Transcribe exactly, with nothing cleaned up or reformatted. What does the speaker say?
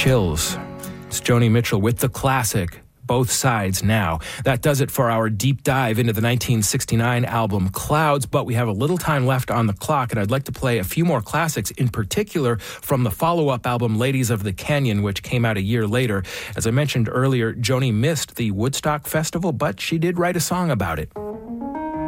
Chills. It's Joni Mitchell with the classic, Both Sides Now. That does it for our deep dive into the nineteen sixty-nine album Clouds, but we have a little time left on the clock, and I'd like to play a few more classics, in particular from the follow-up album Ladies of the Canyon, which came out a year later. As I mentioned earlier, Joni missed the Woodstock Festival, but she did write a song about it.